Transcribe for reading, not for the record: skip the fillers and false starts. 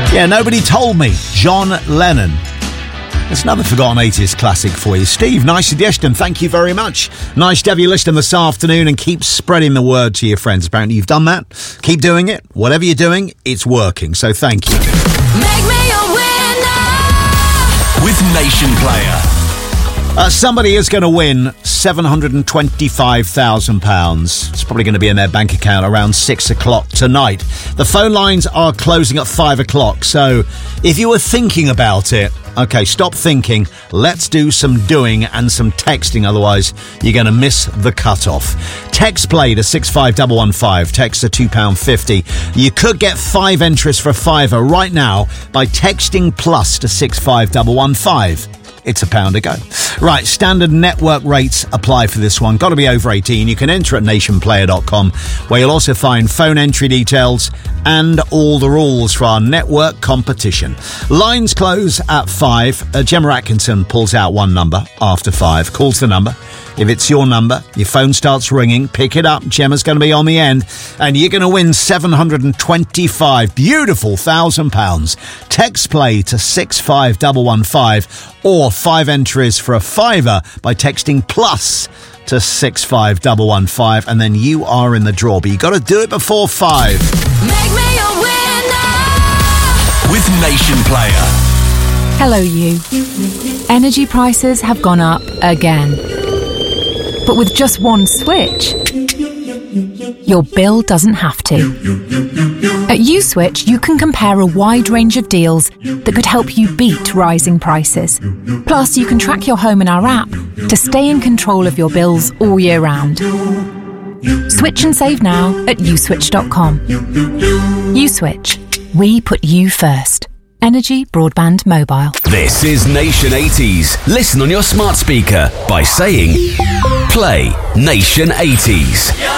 Yeah, Nobody Told Me, John Lennon. There's another forgotten 80s classic for you. Steve, nice suggestion. Thank you very much. Nice to have you listening this afternoon and keep spreading the word to your friends. Apparently you've done that. Keep doing it. Whatever you're doing, it's working. So thank you. Make me a winner with Nation Player. Somebody is going to win £725,000. It's probably going to be in their bank account around 6 o'clock tonight. The phone lines are closing at 5 o'clock. So if you were thinking about it, okay, stop thinking. Let's do some doing and some texting. Otherwise, you're going to miss the cutoff. Text play to 65115. Text to £2.50. You could get 5 entries for a fiver right now by texting plus to 65115. It's £1 a go. Right, standard network rates apply for this one. Got to be over 18. You can enter at nationplayer.com, where you'll also find phone entry details and all the rules for our network competition. Lines close at 5. Gemma Atkinson pulls out one number after 5, calls the number. If it's your number, your phone starts ringing, pick it up. Gemma's going to be on the end, and you're going to win £725 beautiful £1,000. Text play to 65115 or 5 entries for a fiver by texting plus to 65115, and then you are in the draw. But you got to do it before 5. Make me a winner with Nation Player. Hello, you. Energy prices have gone up again. But with just one switch, your bill doesn't have to. At USwitch, you can compare a wide range of deals that could help you beat rising prices. Plus, you can track your home in our app to stay in control of your bills all year round. Switch and save now at uswitch.com. USwitch. We put you first. Energy Broadband Mobile. This is Nation 80s. Listen on your smart speaker by saying, play Nation 80s.